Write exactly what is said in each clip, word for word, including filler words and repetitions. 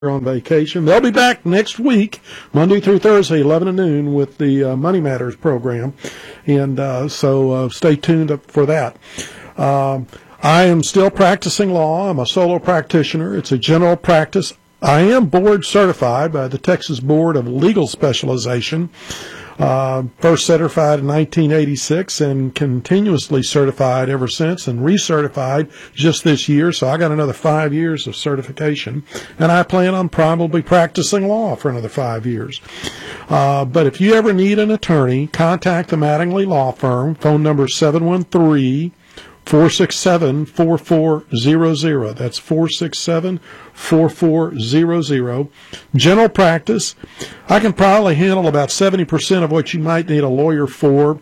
on vacation. They'll be back next week, Monday through Thursday, eleven to noon, with the uh, Money Matters program. And uh, so uh, stay tuned up for that. Um, I am still practicing law. I'm a solo practitioner. It's a general practice. I am board certified by the Texas Board of Legal Specialization. Uh, first certified in nineteen eighty-six and continuously certified ever since, and recertified just this year. So I got another five years of certification, and I plan on probably practicing law for another five years. Uh, but if you ever need an attorney, contact the Mattingly Law Firm. Phone number seven one three, four six seven, four four zero zero. That's four six seven, four four zero zero. General practice. I can probably handle about seventy percent of what you might need a lawyer for.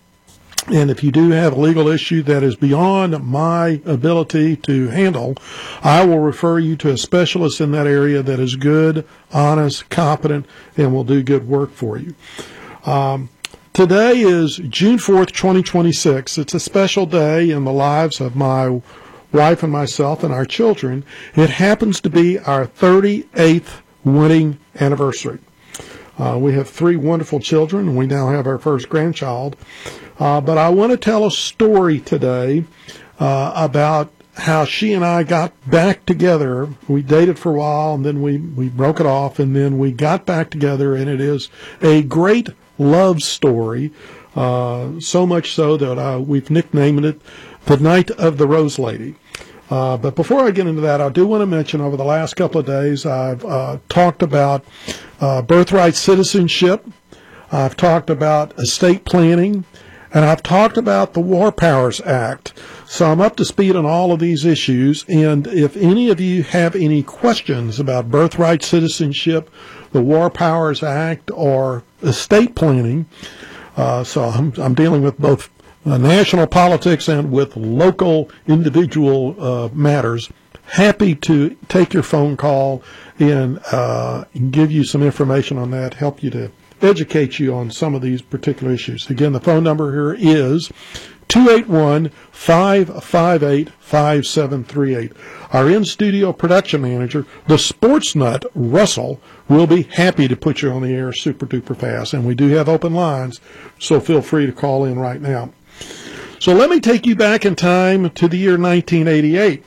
And if you do have a legal issue that is beyond my ability to handle, I will refer you to a specialist in that area that is good, honest, competent, and will do good work for you. Um, Today is June fourth, twenty twenty-six. It's a special day in the lives of my wife and myself and our children. It happens to be our thirty-eighth wedding anniversary. Uh, we have three wonderful children, and we now have our first grandchild. Uh, but I want to tell a story today uh, about how she and I got back together. We dated for a while, and then we, we broke it off, and then we got back together, and it is a great love story, uh, so much so that uh, we've nicknamed it The Night of the Rose Lady. Uh, but before I get into that, I do want to mention over the last couple of days, I've uh, talked about uh, birthright citizenship, I've talked about estate planning, and I've talked about the War Powers Act. So I'm up to speed on all of these issues, and if any of you have any questions about birthright citizenship, the War Powers Act, or estate planning, uh, so I'm, I'm dealing with both uh, national politics and with local individual uh, matters, happy to take your phone call and uh, give you some information on that, help you to educate you on some of these particular issues. Again, the phone number here is two eight one, five five eight, five seven three eight. Our in-studio production manager, the sports nut, Russell, will be happy to put you on the air super duper fast. And we do have open lines, so feel free to call in right now. So let me take you back in time to the year nineteen eighty-eight.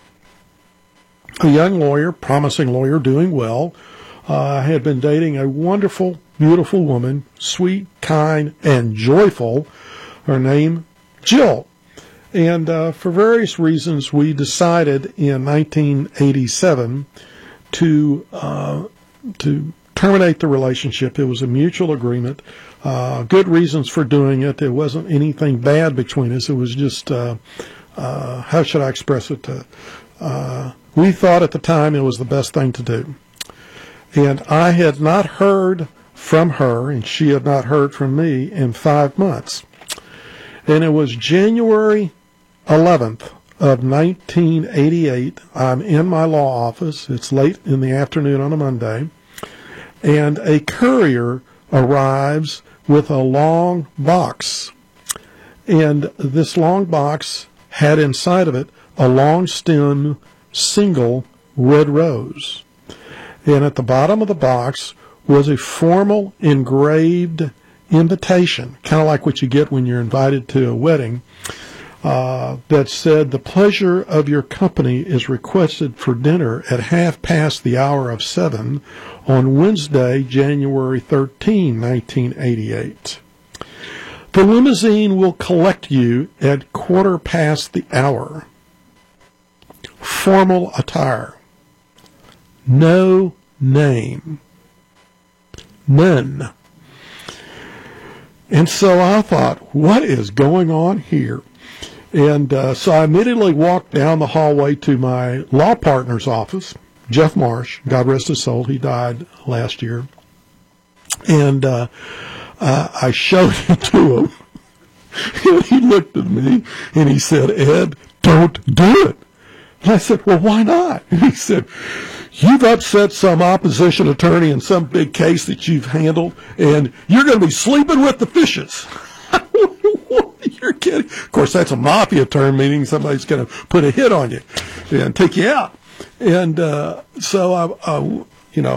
A young lawyer, promising lawyer, doing well, uh, had been dating a wonderful, beautiful woman, sweet, kind, and joyful. Her name, Jill. And uh, for various reasons, we decided in nineteen eighty-seven to uh, to terminate the relationship. It was a mutual agreement. Uh, good reasons for doing it. There wasn't anything bad between us. It was just, uh, uh, how should I express it? Uh, uh, we thought at the time it was the best thing to do. And I had not heard from her, and she had not heard from me in five months. And it was January eleventh of nineteen eighty-eight. I'm in my law office. It's late in the afternoon on a Monday. And a courier arrives with a long box. And this long box had inside of it a long stem single red rose. And at the bottom of the box was a formal engraved invitation, kind of like what you get when you're invited to a wedding, uh, that said, "The pleasure of your company is requested for dinner at half past the hour of seven on Wednesday, January thirteenth, nineteen eighty-eight. The limousine will collect you at quarter past the hour. Formal attire. No name. None." And so I thought, what is going on here? And uh, so I immediately walked down the hallway to my law partner's office, Jeff Marsh, God rest his soul, he died last year. And uh, uh, I showed it to him, and he looked at me, and he said, "Ed, don't do it." And I said, "Well, why not?" And he said, "You've upset some opposition attorney in some big case that you've handled, and you're going to be sleeping with the fishes." You're kidding. Of course, that's a mafia term, meaning somebody's going to put a hit on you and take you out. And uh, so I, I,